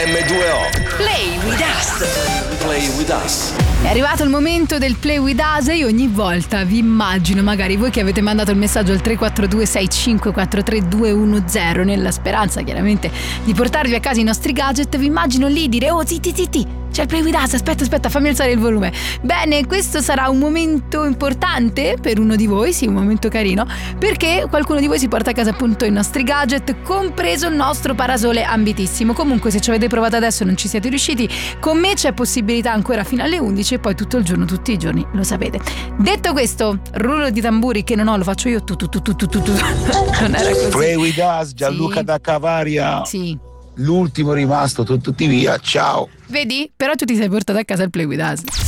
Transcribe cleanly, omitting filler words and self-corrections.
M2O. Play with us. Play with us. È arrivato il momento del Play with us e io ogni volta vi immagino, magari voi che avete mandato il messaggio al 342 6543 210 nella speranza chiaramente di portarvi a casa i nostri gadget, vi immagino lì dire: oh zitti zitti, c'è il Play with us, aspetta fammi alzare il volume. Bene, questo sarà un momento importante per uno di voi, sì, un momento carino, perché qualcuno di voi si porta a casa appunto i nostri gadget, compreso il nostro parasole ambitissimo. Comunque se ci avete provato adesso e non ci siete riusciti, con me c'è possibilità ancora fino alle 11 e poi tutto il giorno, tutti i giorni, lo sapete. Detto questo, rullo di tamburi che non ho, lo faccio io, tu. Non era così. Play with us, Gianluca Sì. da Cavaria. Sì. L'ultimo rimasto, tutti via, ciao. Vedi? Però tu ti sei portato a casa il Play with us.